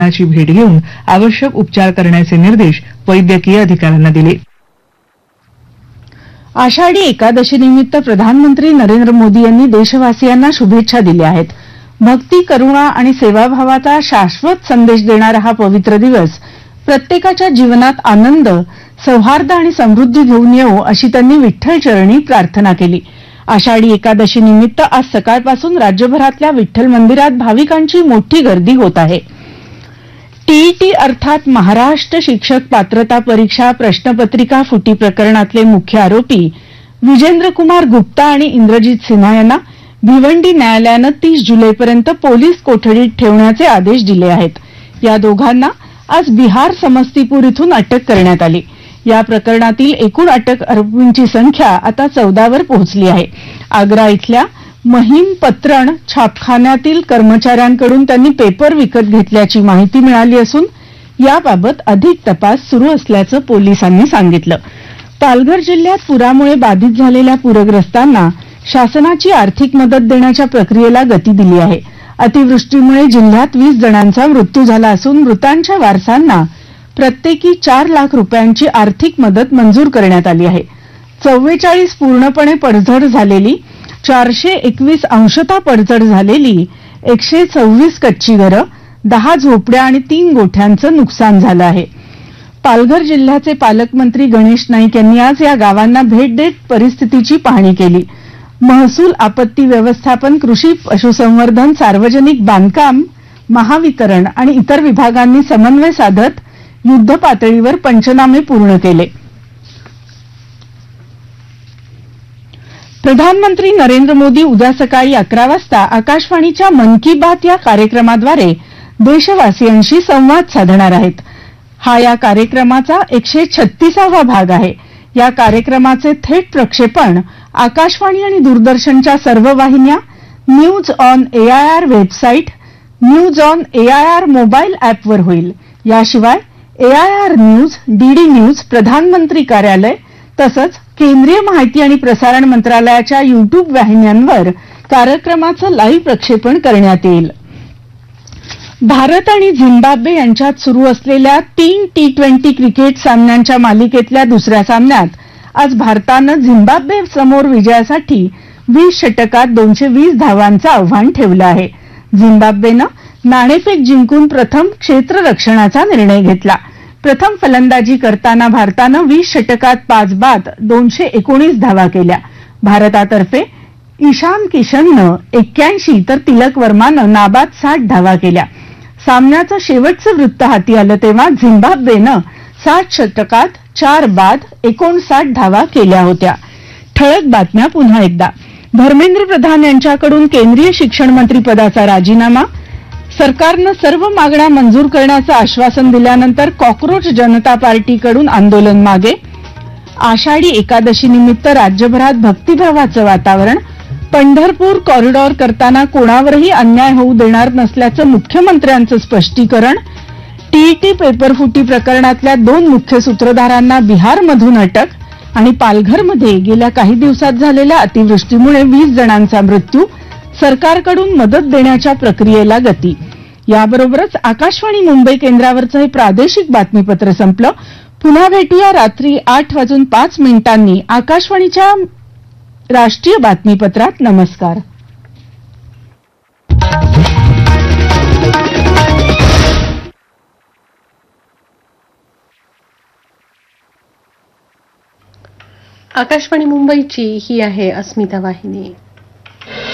ची भेट घेऊन आवश्यक उपचार करण्याचे निर्देश वैद्यकीय अधिकाऱ्यांना दिले. आषाढी एकादशीनिमित्त प्रधानमंत्री नरेंद्र मोदी यांनी देशवासियांना शुभेच्छा दिल्या आहेत. भक्ती, करुणा आणि सेवाभावाचा शाश्वत संदेश देणारा हा पवित्र दिवस प्रत्येकाच्या जीवनात आनंद, सौहार्द आणि समृद्धी घेऊन येवो अशी त्यांनी विठ्ठल चरणी प्रार्थना केली. आषाढी एकादशीनिमित्त आज सकाळपासून राज्यभरातल्या विठ्ठल मंदिरात भाविकांची मोठी गर्दी होत आहे. टीईटी अर्थात महाराष्ट्र शिक्षक पात्रता परीक्षा प्रश्नपत्रिका फुटी प्रकरणातले मुख्य आरोपी विजेंद्र कुमार गुप्ता आणि इंद्रजित सिन्हा यांना भिवंडी न्यायालयानं 30 जुलैपर्यंत पोलीस कोठडीत ठेवण्याचे आदेश दिले आहेत. या दोघांना आज बिहार समस्तीपूर इथून अटक करण्यात आली. या प्रकरणातील एकूण अटक आरोपींची संख्या आता 14 वर पोहोचली आहे. आग्रा इथल्या महिम पत्रण छापखान्यातील कर्मचाऱ्यांकडून त्यांनी पेपर विकत घेतल्याची माहिती मिळाली असून याबाबत अधिक तपास सुरू असल्याचं पोलिसांनी सांगितलं. पालघर जिल्ह्यात पुरामुळे बाधित झालेल्या पूरग्रस्तांना शासनाची आर्थिक मदत देण्याच्या प्रक्रियेला गती दिली आहे. अतिवृष्टीमुळे जिल्ह्यात 20 जणांचा मृत्यू झाला असून मृतांच्या वारसांना प्रत्येकी 4 लाख रुपयांची आर्थिक मदत मंजूर करण्यात आली आहे. 44 पूर्णपणे पडझड झालेली, 421 अंशतः पडझड झालेली, 126 कच्ची घरं, 10 झोपड्या आणि 3 गोठ्यांचं नुकसान झालं आहे. पालघर जिल्ह्याचे पालकमंत्री गणेश नाईक यांनी आज या गावांना भेट देत परिस्थितीची पाहणी केली. महसूल, आपत्ती व्यवस्थापन, कृषी, पशुसंवर्धन, सार्वजनिक बांधकाम, महावितरण आणि इतर विभागांनी समन्वय साधत युद्ध पातळीवर पंचनामे पूर्ण केले. प्रधानमंत्री नरेंद्र मोदी उद्या सकाळी 11 वाजता आकाशवाणीच्या मन की बात या कार्यक्रमाद्वारे देशवासियांशी संवाद साधणार आहेत. हा या कार्यक्रमाचा 136वा भाग आहे. या कार्यक्रमाचे थेट प्रक्षेपण आकाशवाणी आणि दूरदर्शनच्या सर्व वाहिन्या, news on AIR website, news on AIR mobile ॲपवर होईल. याशिवाय एआयआर न्यूज, डीडी न्यूज, प्रधानमंत्री कार्यालय तसंच केंद्रीय माहिती आणि प्रसारण मंत्रालयाच्या युट्यूब वाहिन्यांवर कार्यक्रमाचं लाईव्ह प्रक्षेपण करण्यात येईल. भारत आणि झिम्बाब्वे यांच्यात सुरू असलेल्या 3 T20 क्रिकेट सामन्यांच्या मालिकेतल्या दुसऱ्या सामन्यात आज भारतानं झिम्बाब्वे समोर विजयासाठी 20 षटकात 220 धावांचं आव्हान ठेवलं आहे. झिम्बाब्वेनं नाणेफेक जिंकून प्रथम क्षेत्ररक्षणाचा निर्णय घेतला. प्रथम फलंदाजी करताना भारतानं 20 षटकात 5 बाद 219 धावा केल्या. भारतातर्फे ईशान किशननं 81 तर तिलक वर्मानं नाबाद 60 धावा केल्या. सामन्याचं शेवटचं वृत्त हाती आलं तेव्हा झिम्बाब्वेनं 60 षटकात 4 बाद 59 धावा केल्या होत्या. ठळक बातम्या पुन्हा एकदा. धर्मेंद्र प्रधान यांच्याकडून केंद्रीय शिक्षण मंत्री पदाचा राजीनामा. सरकारनं सर्व मागण्या मंजूर करण्याचं आश्वासन दिल्यानंतर कॉक्रोच जनता पार्टीकडून आंदोलन मागे. आषाढी एकादशीनिमित्त राज्यभरात भक्तिभावाचं वातावरण. पंढरपूर कॉरिडॉर करताना कोणावरही अन्याय होऊ देणार नसल्याचं मुख्यमंत्र्यांचं स्पष्टीकरण. टीईटी पेपरफुटी प्रकरणातल्या 2 मुख्य सूत्रधारांना बिहारमधून अटक. आणि पालघरमध्ये गेल्या काही दिवसात झालेल्या अतिवृष्टीमुळे 20 जणांचा मृत्यू. सरकारकडून मदत देण्याच्या प्रक्रियेला गती. याबरोबरच आकाशवाणी मुंबई केंद्रावरचं हे प्रादेशिक बातमीपत्र संपलं. पुन्हा भेटूया रात्री 8:05 आकाशवाणीच्या राष्ट्रीय बातमीपत्रात. नमस्कार. आकाशवाणी मुंबईची ही आहे अस्मिता वाहिनी.